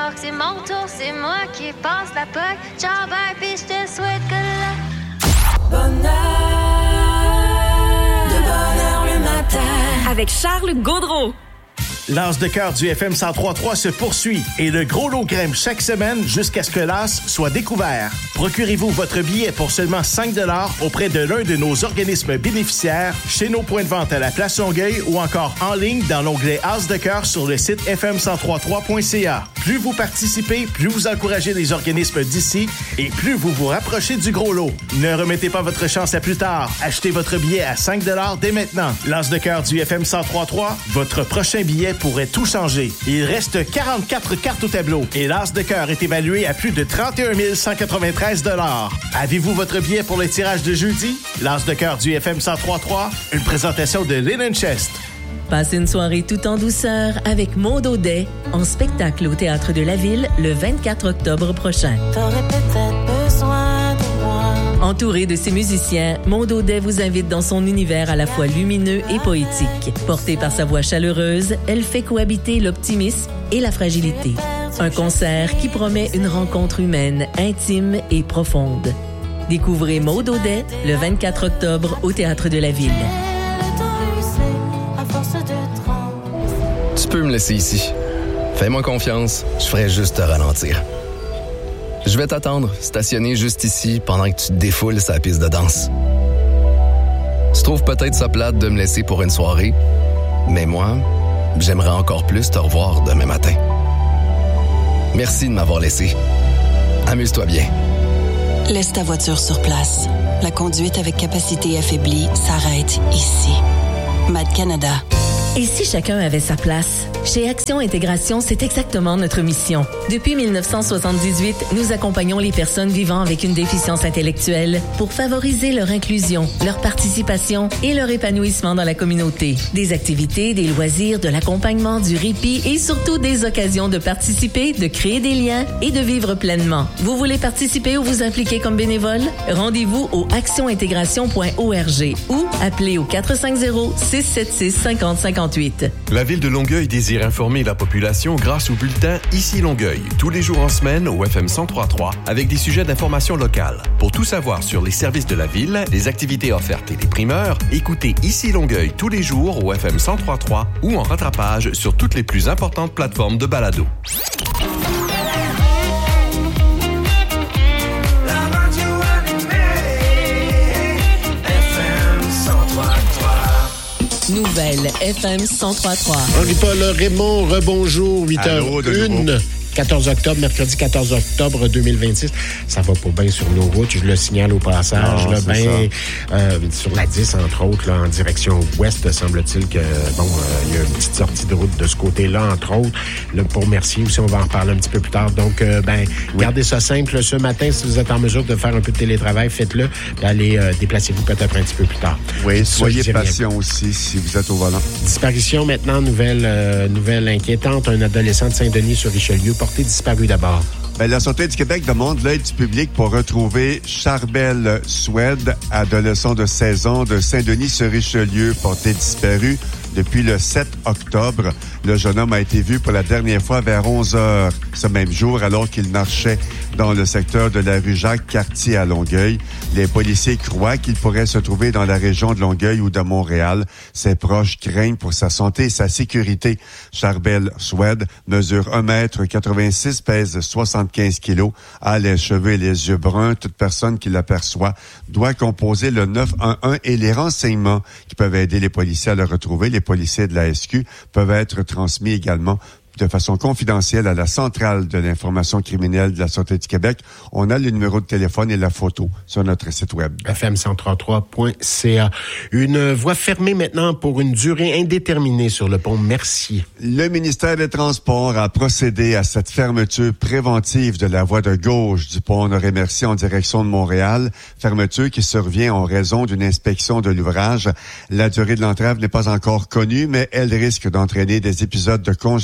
croire que c'est mon tour, c'est moi qui passe la POC. Ciao, bye, pis je te souhaite que la... Bonheur, de bonheur le matin. Avec Charles Gaudreau. L'As de cœur du FM 103.3 se poursuit et le gros lot grimpe chaque semaine jusqu'à ce que l'As soit découvert. Procurez-vous votre billet pour seulement 5 $ auprès de l'un de nos organismes bénéficiaires, chez nos points de vente à la Place Longueuil ou encore en ligne dans l'onglet As de cœur sur le site fm1033.ca. Plus vous participez, plus vous encouragez les organismes d'ici et plus vous vous rapprochez du gros lot. Ne remettez pas votre chance à plus tard. Achetez votre billet à 5 $ dès maintenant. L'As de cœur du FM 103.3, votre prochain billet pourrait tout changer. Il reste 44 cartes au tableau et l'As de cœur est évalué à plus de 31 193 $. Avez-vous votre billet pour le tirage de jeudi? L'As de cœur du FM 103.3, une présentation de Linen Chest. Passez une soirée tout en douceur avec Maud Audet en spectacle au Théâtre de la Ville le 24 octobre prochain. T'aurais peut-être besoin de moi. Entourée de ses musiciens, Maud Audet vous invite dans son univers à la fois lumineux et poétique. Portée par sa voix chaleureuse, elle fait cohabiter l'optimisme et la fragilité. Un concert qui promet une rencontre humaine, intime et profonde. Découvrez Maud Audet le 24 octobre au Théâtre de la Ville. Tu peux me laisser ici. Fais-moi confiance, je ferai juste te ralentir. Je vais t'attendre, stationné juste ici, pendant que tu te défoules sa piste de danse. Tu trouves peut-être ça plate de me laisser pour une soirée, mais moi, j'aimerais encore plus te revoir demain matin. Merci de m'avoir laissé. Amuse-toi bien. Laisse ta voiture sur place. La conduite avec capacité affaiblie s'arrête ici. MAD Canada. Et si chacun avait sa place? Chez Action Intégration, c'est exactement notre mission. Depuis 1978, nous accompagnons les personnes vivant avec une déficience intellectuelle pour favoriser leur inclusion, leur participation et leur épanouissement dans la communauté. Des activités, des loisirs, de l'accompagnement, du répit et surtout des occasions de participer, de créer des liens et de vivre pleinement. Vous voulez participer ou vous impliquer comme bénévole? Rendez-vous au actionintégration.org ou appelez au 450-676-5058. La Ville de Longueuil désire informer la population grâce au bulletin Ici Longueuil, tous les jours en semaine au FM 103.3 avec des sujets d'information locale. Pour tout savoir sur les services de la Ville, les activités offertes et les primeurs, écoutez Ici Longueuil tous les jours au FM 103.3 ou en rattrapage sur toutes les plus importantes plateformes de balado. Nouvelle FM 103.3. Henri-Paul Raymond, rebonjour, 8h01. 14 octobre, mercredi 14 octobre 2026. Ça va pas bien sur nos routes, je le signale au passage. Non, là, sur la 10, entre autres, là, en direction ouest, semble-t-il que, il y a une petite sortie de route de ce côté-là, entre autres. Là, pour Mercier aussi, on va en reparler un petit peu plus tard. Donc, gardez ça simple. Ce matin, si vous êtes en mesure de faire un peu de télétravail, faites-le. Allez, déplacez-vous peut-être un petit peu plus tard. Oui, soyez patient aussi si vous êtes au volant. Disparition maintenant, nouvelle inquiétante. Un adolescent de Saint-Denis sur Richelieu porté disparu d'abord. La Sûreté du Québec demande l'aide du public pour retrouver Charbel Swed, adolescent de 16 ans de Saint-Denis-sur-Richelieu, porté disparu depuis le 7 octobre. Le jeune homme a été vu pour la dernière fois vers 11 heures ce même jour, alors qu'il marchait dans le secteur de la rue Jacques-Cartier à Longueuil. Les policiers croient qu'il pourrait se trouver dans la région de Longueuil ou de Montréal. Ses proches craignent pour sa santé et sa sécurité. Charbel Swed mesure 1,86 m, pèse 75 kilos, a les cheveux et les yeux bruns. Toute personne qui l'aperçoit doit composer le 911 et les renseignements qui peuvent aider les policiers à le retrouver. Les policiers de la SQ peuvent être transmis également de façon confidentielle à la centrale de l'information criminelle de la Sûreté du Québec. On a le numéro de téléphone et la photo sur notre site web. FM133.ca. Une voie fermée maintenant pour une durée indéterminée sur le pont Mercier. Le ministère des Transports a procédé à cette fermeture préventive de la voie de gauche du pont Honoré-Mercier en direction de Montréal. Fermeture qui survient en raison d'une inspection de l'ouvrage. La durée de l'entrave n'est pas encore connue, mais elle risque d'entraîner des épisodes de congestion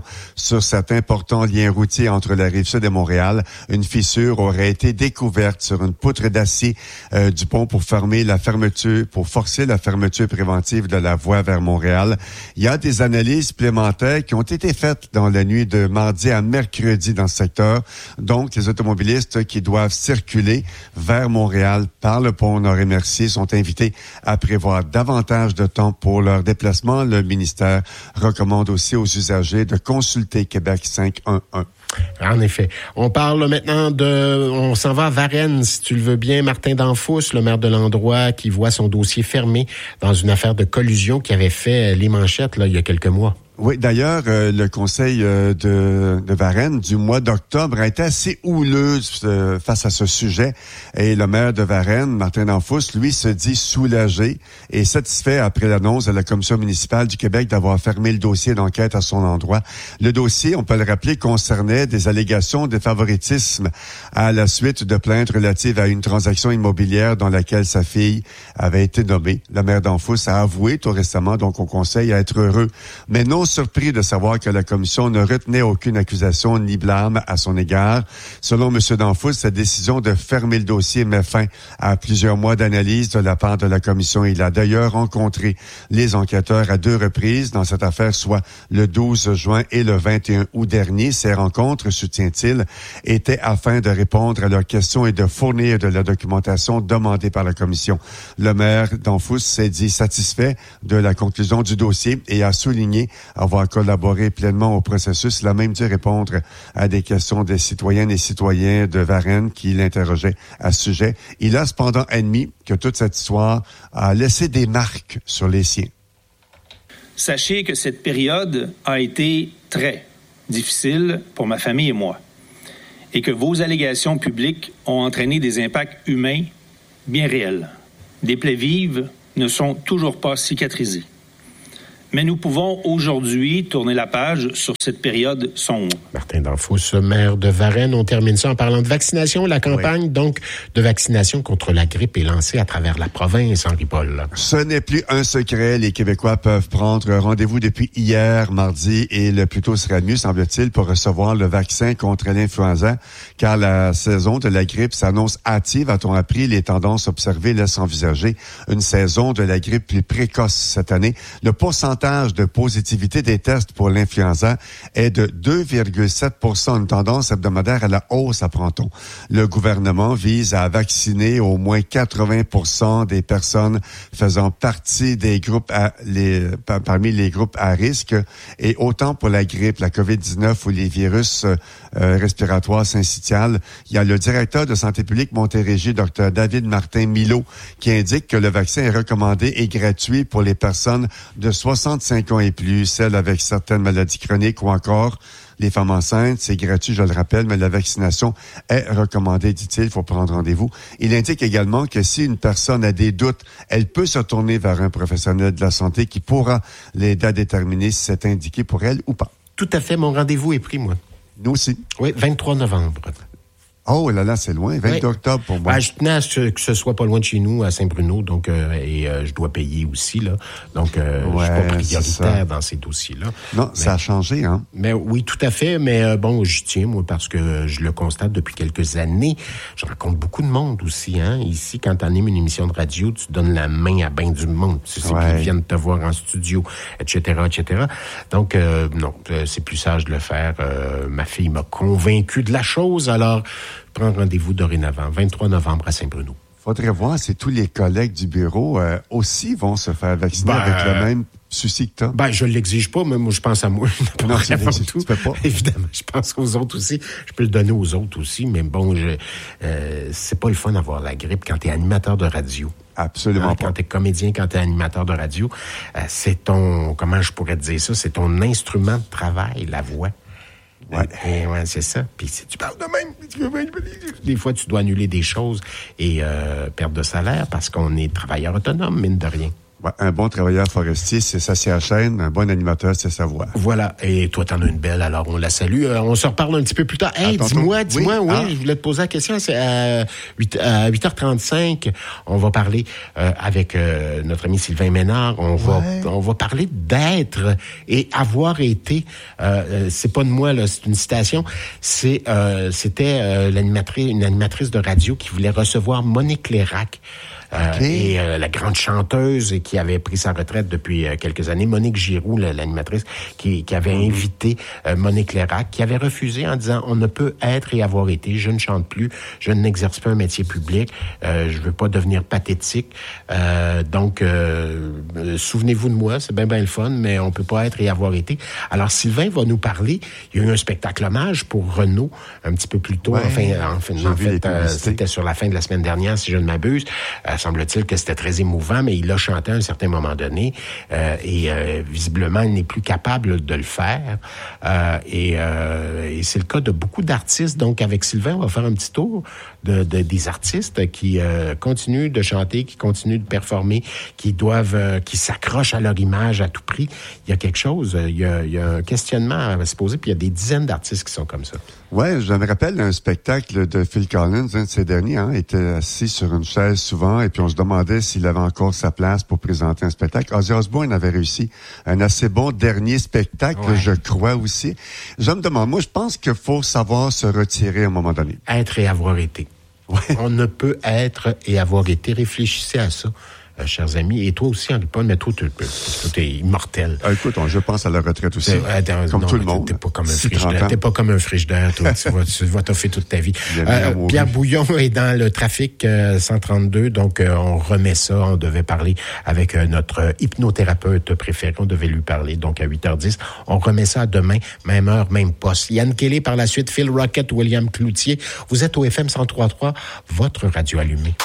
sur cet important lien routier entre la Rive-Sud et Montréal. Une fissure aurait été découverte sur une poutre d'acier du pont pour forcer la fermeture préventive de la voie vers Montréal. Il y a des analyses supplémentaires qui ont été faites dans la nuit de mardi à mercredi dans ce secteur. Donc, les automobilistes qui doivent circuler vers Montréal par le pont Honoré-Mercier sont invités à prévoir davantage de temps pour leur déplacement. Le ministère recommande aussi aux usagers de consulter Québec 511. En effet. On parle maintenant on s'en va à Varennes, si tu le veux bien. Martin Danfous, le maire de l'endroit, qui voit son dossier fermé dans une affaire de collusion qui avait fait les manchettes, là, il y a quelques mois. Oui, d'ailleurs, le conseil de Varennes du mois d'octobre a été assez houleux face à ce sujet. Et le maire de Varennes, Martin Danfous, lui, se dit soulagé et satisfait après l'annonce de la Commission municipale du Québec d'avoir fermé le dossier d'enquête à son endroit. Le dossier, on peut le rappeler, concernait des allégations de favoritisme à la suite de plaintes relatives à une transaction immobilière dans laquelle sa fille avait été nommée. Le maire Danfous a avoué tout récemment, donc au conseil, à être heureux, mais non surpris de savoir que la commission ne retenait aucune accusation ni blâme à son égard. Selon M. Danfous, cette décision de fermer le dossier met fin à plusieurs mois d'analyse de la part de la commission. Il a d'ailleurs rencontré les enquêteurs à 2 reprises dans cette affaire, soit le 12 juin et le 21 août dernier. Ces rencontres, soutient-il, étaient afin de répondre à leurs questions et de fournir de la documentation demandée par la commission. Le maire Danfous s'est dit satisfait de la conclusion du dossier et a souligné avoir collaboré pleinement au processus. Il a même dû répondre à des questions des citoyennes et citoyens de Varennes qui l'interrogeaient à ce sujet. Il a cependant admis que toute cette histoire a laissé des marques sur les siens. Sachez que cette période a été très difficile pour ma famille et moi, et que vos allégations publiques ont entraîné des impacts humains bien réels. Des plaies vives ne sont toujours pas cicatrisées. Mais nous pouvons aujourd'hui tourner la page sur cette période sombre. Martin Danfous, maire de Varennes. On termine ça en parlant de vaccination. La campagne, donc, de vaccination contre la grippe est lancée à travers la province, Henri-Paul. Ce n'est plus un secret. Les Québécois peuvent prendre rendez-vous depuis hier, mardi, et le plus tôt sera mieux, semble-t-il, pour recevoir le vaccin contre l'influenza, car la saison de la grippe s'annonce hâtive. A-t-on appris, les tendances observées laissent envisager une saison de la grippe plus précoce cette année. Le pourcentage de positivité des tests pour l'influenza est de 2,7 %, une tendance hebdomadaire à la hausse, apprend-on. Le gouvernement vise à vacciner au moins 80 % des personnes faisant partie des groupes parmi les groupes à risque, et autant pour la grippe, la COVID-19 ou les virus respiratoires syncytiales. Il y a le directeur de santé publique Montérégie, Dr David Martin-Milot, qui indique que le vaccin est recommandé et gratuit pour les personnes de 65 ans et plus, celles avec certaines maladies chroniques ou encore les femmes enceintes. C'est gratuit, je le rappelle, mais la vaccination est recommandée, dit-il. Il faut prendre rendez-vous. Il indique également que si une personne a des doutes, elle peut se tourner vers un professionnel de la santé qui pourra l'aider à déterminer si c'est indiqué pour elle ou pas. Tout à fait. Mon rendez-vous est pris, moi. Nous aussi. Oui, 23 novembre. Oh là là, c'est loin, 22 octobre pour moi. Je tenais à ce que ce soit pas loin de chez nous, à Saint-Bruno, donc je dois payer aussi, là. Donc, je suis pas prioritaire dans ces dossiers-là. Non, ça a changé, hein? Mais oui, tout à fait, mais bon, j'y tiens, moi, parce que je le constate depuis quelques années. Je rencontre beaucoup de monde aussi, hein. Ici, quand t'animes une émission de radio, tu donnes la main à ben du monde. C'est qu'ils viennent te voir en studio, etc., etc. Donc, non, c'est plus sage de le faire. Ma fille m'a convaincu de la chose, alors prends rendez-vous dorénavant, 23 novembre à Saint-Bruno. Faudrait voir si tous les collègues du bureau aussi vont se faire vacciner avec le même souci que toi. Je l'exige pas, mais moi, je pense à moi. Non, tu peux pas. Évidemment, je pense aux autres aussi. Je peux le donner aux autres aussi, mais bon, c'est pas le fun d'avoir la grippe quand t'es animateur de radio. Absolument pas. Quand t'es comédien, quand t'es animateur de radio, c'est ton, comment je pourrais te dire ça, c'est ton instrument de travail, la voix. Ouais, c'est ça. Puis si tu parles de même, des fois, tu dois annuler des choses et perdre de salaire parce qu'on est travailleur autonome, mine de rien. Ouais, un bon travailleur forestier, c'est ça, c'est la chaîne. Un bon animateur, c'est sa voix. Voilà. Et toi, t'en as une belle, alors on la salue. On se reparle un petit peu plus tard. Hey, dis-moi, oui, je voulais te poser la question. C'est à 8h35, on va parler avec notre ami Sylvain Ménard. On va parler d'être et avoir été. C'est pas de moi, là, c'est une citation. C'était une animatrice de radio qui voulait recevoir Monique Lérac. Et la grande chanteuse qui avait pris sa retraite depuis quelques années, Monique Giroux, l'animatrice, qui avait invité Monique Lérac, qui avait refusé en disant « On ne peut être et avoir été, je ne chante plus, je n'exerce pas un métier public, je veux pas devenir pathétique. Donc, souvenez-vous de moi, c'est bien le fun, mais on peut pas être et avoir été. » Alors, Sylvain va nous parler. Il y a eu un spectacle hommage pour Renaud un petit peu plus tôt. En fait, c'était sur la fin de la semaine dernière, si je ne m'abuse. Semble-t-il que c'était très émouvant, mais il a chanté à un certain moment donné et visiblement, il n'est plus capable de le faire. Et c'est le cas de beaucoup d'artistes. Donc, avec Sylvain, on va faire un petit tour des artistes qui continuent de chanter, qui continuent de performer, qui s'accrochent à leur image à tout prix. Il y a quelque chose, il y a un questionnement à se poser, puis il y a des dizaines d'artistes qui sont comme ça. Ouais, je me rappelle d'un spectacle de Phil Collins, un de ces derniers, était assis sur une chaise souvent, et puis on se demandait s'il avait encore sa place pour présenter un spectacle. Ozzy Osbourne avait réussi un assez bon dernier spectacle, je crois aussi. Je me demande, moi, je pense qu'il faut savoir se retirer à un moment donné. Être et avoir été. Ouais. On ne peut être et avoir été. Réfléchissez à ça. Chers amis, et toi aussi, Henri-Paul, mais toi, t'es immortel. Écoute, je pense à la retraite aussi, comme tout le monde. T'es pas comme un frigidaire. T'es pas comme un frigidaire, toi. tu vas t'offrir toute ta vie. Pierre Bouillon est dans le trafic 132, donc on remet ça. On devait parler avec notre hypnothérapeute préféré. On devait lui parler, donc à 8h10. On remet ça à demain, même heure, même poste. Yann Kelly par la suite, Phil Rocket, William Cloutier. Vous êtes au FM 103.3, votre radio allumée.